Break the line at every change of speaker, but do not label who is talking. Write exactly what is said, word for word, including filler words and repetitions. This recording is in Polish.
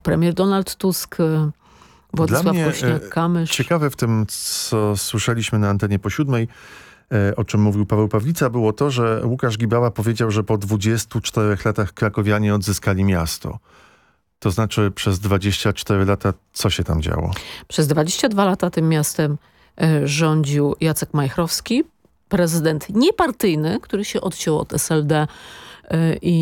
premier Donald Tusk, Władysław Kośniak-Kamysz.
Ciekawe w tym, co słyszeliśmy na antenie po siódmej, o czym mówił Paweł Pawlica, było to, że Łukasz Gibała powiedział, że po dwudziestu czterech latach krakowianie odzyskali miasto. To znaczy przez dwadzieścia cztery lata co się tam działo?
Przez dwadzieścia dwa lata tym miastem rządził Jacek Majchrowski, prezydent niepartyjny, który się odciął od S L D i